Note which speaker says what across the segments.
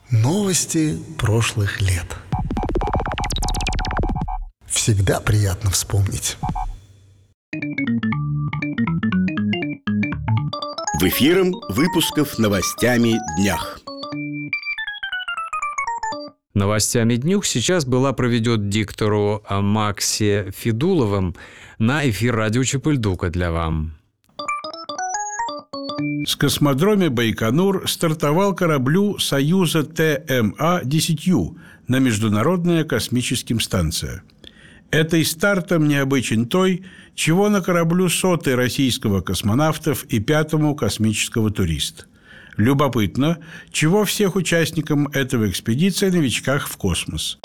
Speaker 1: Новости прошлых лет. Всегда приятно вспомнить.
Speaker 2: В эфиром выпусков новостями днях.
Speaker 3: Новостями днюх сейчас была проведет диктору Максе Федуловым на эфир радио Чепыльдука для вам.
Speaker 4: С космодрома Байконур стартовал кораблю Союза ТМА-10 на Международная космическая станция. Этой стартом необычен той, чего на кораблю 100-й российского космонавтов и 5-му космического туриста. Любопытно, чего всех участникам этого экспедиции новичках в космос.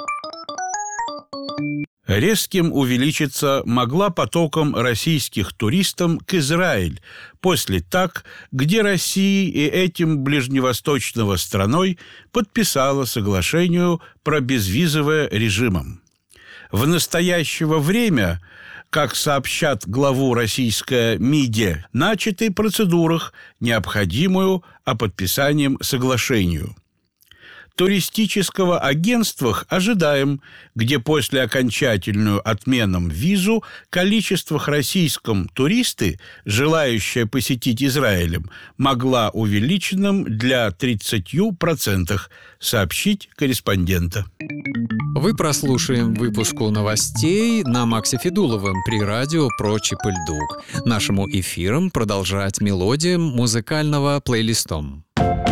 Speaker 4: Резким увеличиться могла потоком российских туристов к Израиль после ТАК, где Россия и этим ближневосточного страной подписала соглашение про безвизовый режим. В настоящее время, как сообщат главу российской МИДи, начаты процедурах, необходимую о подписании соглашению. Туристического агентства ожидаем, где после окончательную отмену визу количество российском туристы, желающие посетить Израилем, могла увеличенным для 30%, сообщить корреспондента.
Speaker 3: Вы прослушаем выпуску новостей на Максе Федуловым при радио про Чепыльдук. Нашему эфиром продолжать мелодиям музыкального плейлистом.